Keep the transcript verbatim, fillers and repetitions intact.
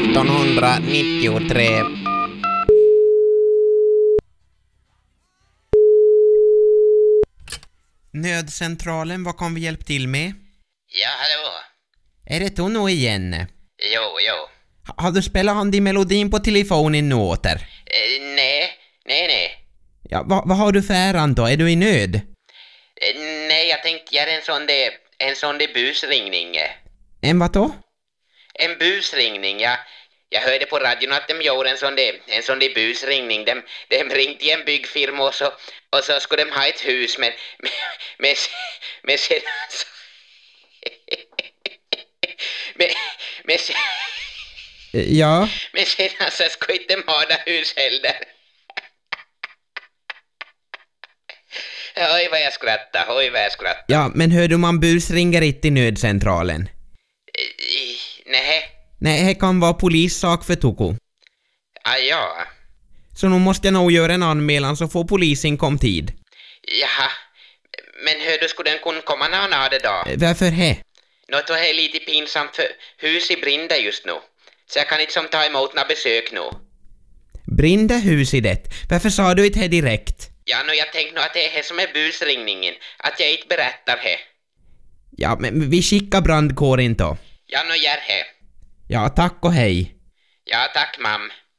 nittonhundranittiotre. Nödcentralen, vad kan vi hjälpa till med? Ja, hallå. Är det Tono igen? Jo, jo. Ha- Har du spelat han i melodin på telefonen nu åter? Eh, nej, nej, nej. Ja, vad vad har du för ärend då? Är du i nöd? Eh, nej, jag tänkte göra en sån där, en sån där busringning. En vad då? En busringning, ja. Jag hörde på radion att de gjorde en sån där, en sån där busringning. De, de ringde till en byggfirma och så, och så skulle de ha ett hus med, med, med, med sedan så... med, med, Ja. men sedan så skulle inte de ha det hus heller. Oj vad jag skrattar, oj vad jag skrattar. Ja, men hör du, man busringer inte i nödcentralen. Eh, Nej, Nej, det kan vara polissak för Toko. ah, ja. Så nu måste jag nog göra en anmälan så får polisen kom tid. Jaha, men hur du skulle den kunna komma när han har det då? Eh, Varför he? Något då är lite pinsamt för hus i brinda just nu. Så jag kan inte som ta emot några besök nu. Brinda hus i det. Varför sa du inte det direkt? Ja, nu jag tänkte nog att det är det som är busringningen. Att jag inte berättar det. Ja, men vi skickar brandkåren då. Ja, nu gör det. Ja, tack och hej. Ja, tack mam.